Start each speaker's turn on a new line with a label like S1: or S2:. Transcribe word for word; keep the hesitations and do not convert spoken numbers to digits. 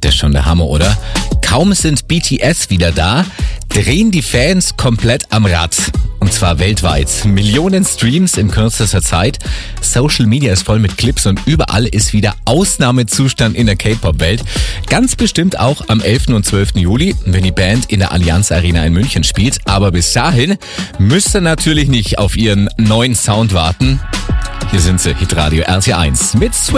S1: Das ist schon der Hammer, oder? Kaum sind B T S wieder da, drehen die Fans komplett am Rad. Und zwar weltweit. Millionen Streams in kürzester Zeit. Social Media ist voll mit Clips und überall ist wieder Ausnahmezustand in der K-Pop-Welt. Ganz bestimmt auch am elften und zwölften Juli, wenn die Band in der Allianz Arena in München spielt. Aber bis dahin müsst ihr natürlich nicht auf ihren neuen Sound warten. Hier sind sie, Hitradio R T eins mit